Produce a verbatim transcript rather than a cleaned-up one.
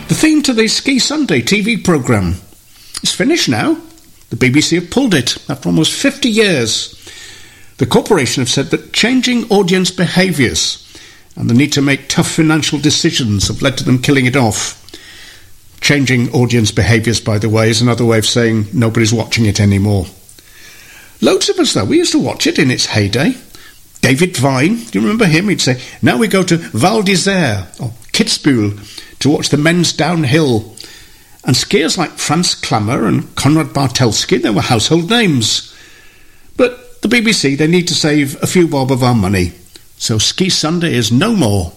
The theme to the Ski Sunday T V programme is finished now. The B B C have pulled it after almost fifty years. The corporation have said that changing audience behaviours and the need to make tough financial decisions have led to them killing it off. Changing audience behaviours, by the way, is another way of saying nobody's watching it anymore. Loads of us, though, we used to watch it in its heyday. David Vine, do you remember him? He'd say, now we go to Val d'Isère or Kitzbühel to watch the men's downhill. And skiers like Franz Klammer and Konrad Bartelski, they were household names. But the B B C, they need to save a few bob of our money. So Ski Sunday is no more.